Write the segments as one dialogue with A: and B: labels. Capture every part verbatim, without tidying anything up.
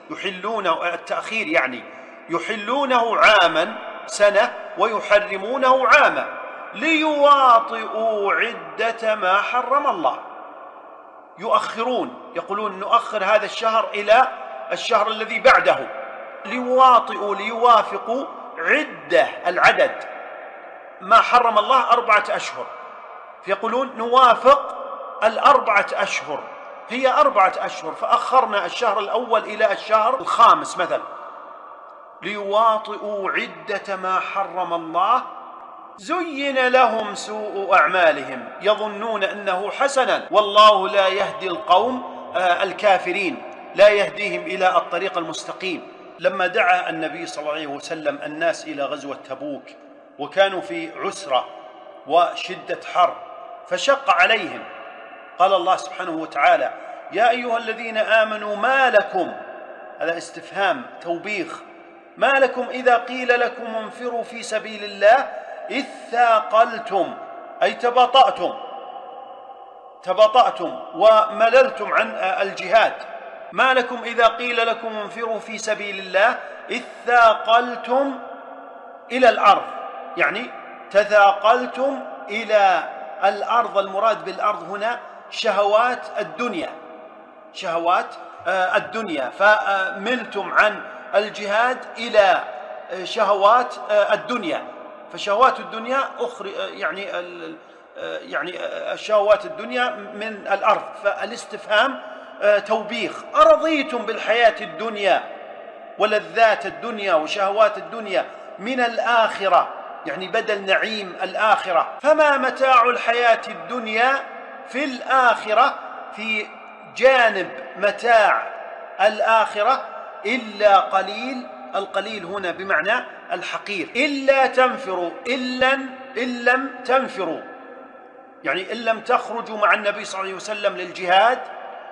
A: يحلونه التأخير يعني يحلونه عاما سنة ويحرمونه عاما ليواطئوا عدة ما حرم الله. يؤخرون، يقولون نؤخر هذا الشهر إلى الشهر الذي بعده، ليواطئوا ليوافقوا عدة العدد ما حرم الله أربعة أشهر، فيقولون نوافق الأربعة أشهر، هي أربعة أشهر فأخرنا الشهر الأول إلى الشهر الخامس مثلا، ليواطئوا عدة ما حرم الله زين لهم سوء أعمالهم يظنون أنه حسنا والله لا يهدي القوم الكافرين، لا يهديهم إلى الطريق المستقيم. لما دعا النبي صلى الله عليه وسلم الناس إلى غزوة تبوك وكانوا في عسرة وشدة حر فشق عليهم، قال الله سبحانه وتعالى يا أيها الذين آمنوا ما لكم، هذا استفهام توبيخ، ما لكم إذا قيل لكم انفروا في سبيل الله إذ ثاقلتم، أي تباطأتم تباطأتم ومللتم عن الجهاد، ما لكم إذا قيل لكم انفروا في سبيل الله إذ ثاقلتم إلى الأرض، يعني تثاقلتم إلى الأرض. المراد بالأرض هنا شهوات الدنيا، شهوات الدنيا، فملتم عن الجهاد إلى شهوات الدنيا، فشهوات الدنيا أخرى يعني يعني الشهوات الدنيا من الأرض. فالاستفهام توبيخ، أرضيتم بالحياة الدنيا ولذات الدنيا وشهوات الدنيا من الآخرة، يعني بدل نعيم الآخرة، فما متاع الحياة الدنيا في الآخرة في جانب متاع الآخرة إلا قليل. القليل هنا بمعنى الحقير. إلا تنفروا، إلا إن لم تنفروا، يعني إن لم تخرجوا مع النبي صلى الله عليه وسلم للجهاد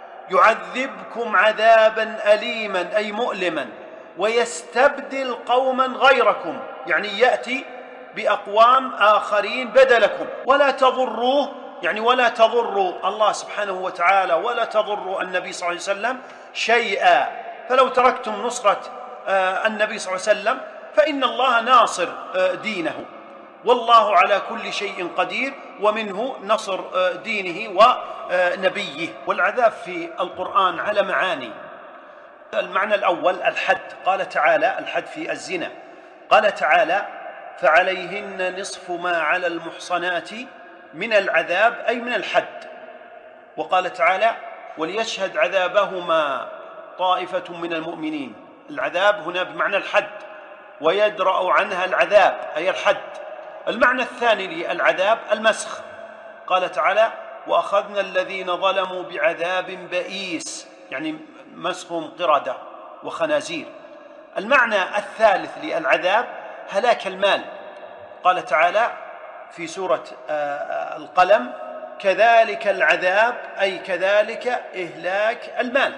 A: يعذبكم عذابا أليما أي مؤلما ويستبدل قوما غيركم، يعني يأتي بأقوام آخرين بدلكم، ولا تضروه، يعني ولا تضروا الله سبحانه وتعالى ولا تضروا النبي صلى الله عليه وسلم شيئا. فلو تركتم نصرة النبي صلى الله عليه وسلم فإن الله ناصر دينه، والله على كل شيء قدير، ومنه نصر دينه ونبيه. والعذاب في القرآن على معاني. المعنى الأول الحد، قال تعالى الحد في الزنا، قال تعالى فعليهن نصف ما على المحصنات من العذاب أي من الحد. وقال تعالى وليشهد عذابهما طائفة من المؤمنين، العذاب هنا بمعنى الحد، ويدرأ عنها العذاب أي الحد. المعنى الثاني للعذاب المسخ، قال تعالى وأخذنا الذين ظلموا بعذاب بئيس، يعني مسخهم قردة وخنازير. المعنى الثالث للعذاب هلاك المال، قال تعالى في سورة القلم كذلك العذاب أي كذلك إهلاك المال.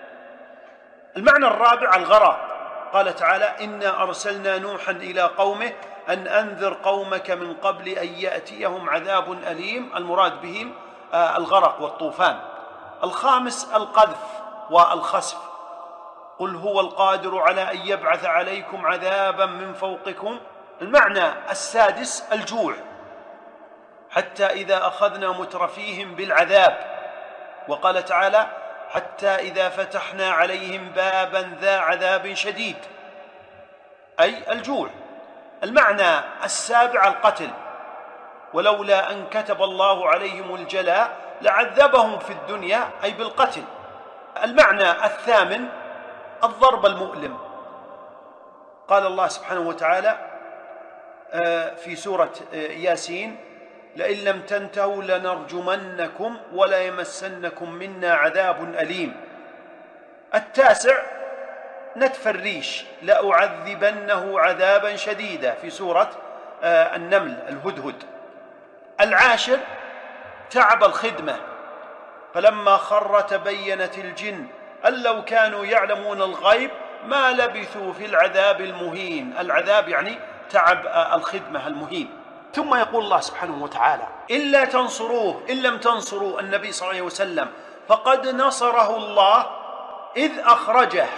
A: المعنى الرابع الغرق، قال تعالى إنا أرسلنا نوحا إلى قومه أن أنذر قومك من قبل أن يأتيهم عذاب أليم، المراد بهم الغرق والطوفان. الخامس القذف والخسف، قل هو القادر على أن يبعث عليكم عذابا من فوقكم. المعنى السادس الجوع، حتى إذا أخذنا مترفيهم بالعذاب، وقال تعالى حتى إذا فتحنا عليهم بابا ذا عذاب شديد أي الجوع. المعنى السابع القتل، ولولا أن كتب الله عليهم الجلاء لعذبهم في الدنيا أي بالقتل. المعنى الثامن الضرب المؤلم، قال الله سبحانه وتعالى في سورة ياسين لئن لم تنتهوا لنرجمنكم ولا يمسنكم منا عذاب أليم. التاسع نتف الريش لأعذبنه عذابا شديدا في سورة النمل الهدهد. العاشر تعب الخدمة، فلما خر تبينت الجن أن لو كانوا يعلمون الغيب ما لبثوا في العذاب المهين. العذاب يعني تعب الخدمة المهين. ثم يقول الله سبحانه وتعالى إلا تنصروه، إن لم تنصروا النبي صلى الله عليه وسلم فقد نصره الله إذ أخرجه